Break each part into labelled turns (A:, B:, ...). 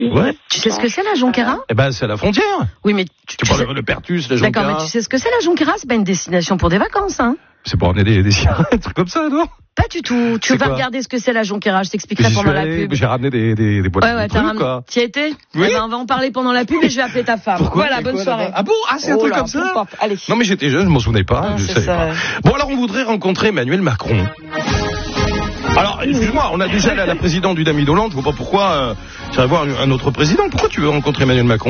A: Ouais.
B: Tu sais ce que c'est la Jonquera ?
A: Eh ben, c'est à la frontière.
B: Oui, mais
A: Tu parles de Pertus, la Jonquera.
B: D'accord, mais tu sais ce que c'est la Jonquera ? C'est pas une destination pour des vacances, hein ?
A: C'est pour emmener des trucs comme ça, non ?
B: Pas du tout. Tu vas regarder ce que c'est la Jonquera. Je t'expliquerai pendant la pub.
A: J'ai ramené des boîtes de trucs, quoi.
B: T'y as été ?
A: Oui.
B: Eh ben, on va en parler pendant la pub et je vais appeler ta femme.
A: Pourquoi ?
B: Voilà, bonne soirée.
A: Ah bon ? Ah, c'est un truc comme ça ?
B: Allez.
A: Non, mais j'étais jeune, je m'en souvenais pas. Je savais pas. Bon, alors, on voudrait rencontrer Emmanuel Macron. Alors, excuse-moi, on a déjà la présidente du Dami Hollande, je vois pas pourquoi tu vas voir un autre président. Pourquoi tu veux rencontrer Emmanuel Macron ?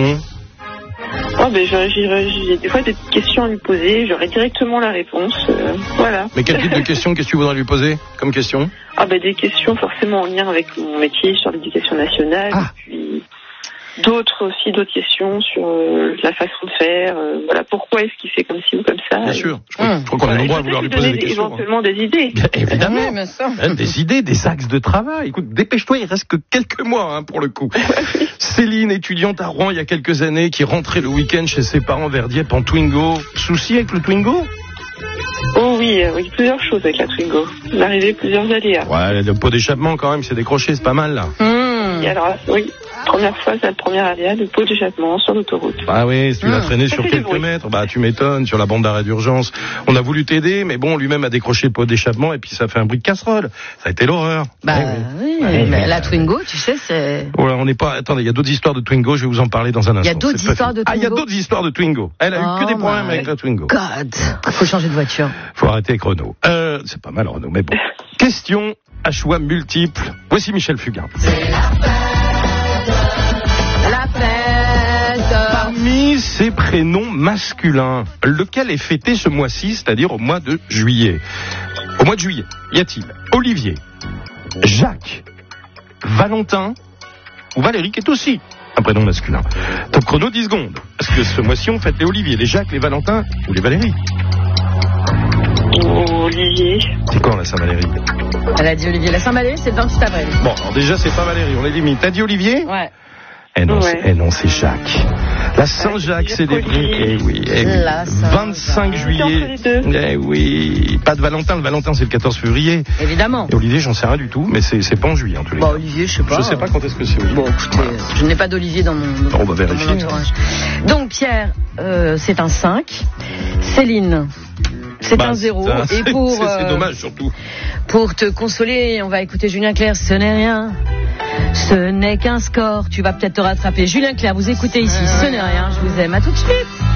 C: J'ai des fois des questions à lui poser, j'aurai directement la réponse, voilà.
A: Mais quel type de questions, qu'est-ce que tu voudrais lui poser comme question ?
C: Des questions forcément en lien avec mon métier sur l'éducation nationale, et puis d'autres questions sur la façon de faire, voilà, pourquoi est-ce qu'il fait comme ci ou comme ça.
A: Bien sûr, je crois qu'on est nombreux à vouloir lui poser des questions.
C: Éventuellement des idées.
A: Bien, évidemment, des idées, des axes de travail. Écoute, dépêche-toi, il reste que quelques mois pour le coup. Céline, étudiante à Rouen il y a quelques années, qui rentrait le week-end chez ses parents vers Dieppe en Twingo. Souci avec le Twingo ?
C: Oh oui, plusieurs choses avec la Twingo. L'arrivée, plusieurs aléas.
A: Ouais, le pot d'échappement quand même, c'est décroché, c'est pas mal là.
C: Et alors, oui, première fois, c'est la première aléa, le pot d'échappement sur l'autoroute.
A: Ah oui, si tu l'as traîné sur quelques mètres, tu m'étonnes, sur la bande d'arrêt d'urgence. On a voulu t'aider, mais bon, lui-même a décroché le pot d'échappement et puis ça fait un bruit de casserole. Ça a été l'horreur.
B: Mais la Twingo, tu sais, c'est...
A: Voilà, on n'est pas... Attendez, il y a d'autres histoires de Twingo, je vais vous en parler dans un instant.
B: Il y a d'autres histoires de Twingo ?
A: Ah, il y a d'autres histoires de Twingo. Elle a eu que des problèmes avec la Twingo.
B: God, faut changer de voiture.
A: Faut arrêter avec Renault. C'est pas mal Renault, mais bon. Question à choix multiples. Voici Michel Fugain.
B: La fête.
A: Parmi ces prénoms masculins, lequel est fêté ce mois-ci, c'est-à-dire au mois de juillet ? Au mois de juillet, y a-t-il Olivier, Jacques, Valentin ou Valérie, qui est aussi un prénom masculin ? Top chrono, 10 secondes. Est-ce que ce mois-ci on fête les Olivier, les Jacques, les Valentins ou les Valérie ?
C: Olivier.
A: C'est quand la Saint-Valérie ?
B: Elle a dit Olivier. La Saint-Valérie, c'est le 28 avril.
A: Bon, alors déjà, c'est pas Valérie, on est limite. T'as dit Olivier ?
B: Ouais.
A: Eh non, c'est Jacques. La Saint-Jacques célébrée. Eh oui. 25 juillet. Eh oui. Pas de Valentin. Le Valentin, c'est le 14 février.
B: Évidemment.
A: Et Olivier, j'en sais rien du tout, mais c'est pas en juillet, en tous les cas.
B: Olivier, je sais pas.
A: Je sais pas quand est-ce que c'est Olivier.
B: Bon, écoutez, je n'ai pas d'Olivier dans mon
A: vérifier.
B: entourage. Donc, Pierre, c'est un 5. Céline, c'est un 0. Et pour...
A: c'est dommage, surtout.
B: Pour te consoler, on va écouter Julien Clerc. Ce n'est rien. Ce n'est qu'un score. Tu vas peut-être te rattraper. Julien Clerc, vous écoutez ici. Ce n'est rien. Je vous aime. À tout de suite.